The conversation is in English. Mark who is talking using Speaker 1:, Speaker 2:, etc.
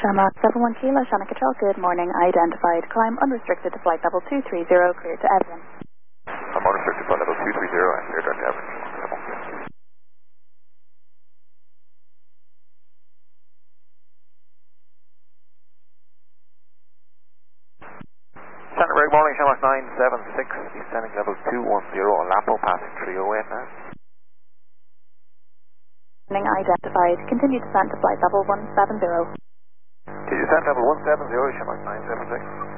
Speaker 1: Shamrock 71 Kilo, Shannon Control, good morning. Identified. Climb unrestricted to flight level 230, clear to Everton.
Speaker 2: I'm unrestricted flight level 230 and clear to Everton. Shannon, very morning, Shamrock 976, descending level 210, Lapo, passing 308 now.
Speaker 1: Morning identified. Continue descent to flight level 170.
Speaker 2: Descent level 170, Shamrock 976.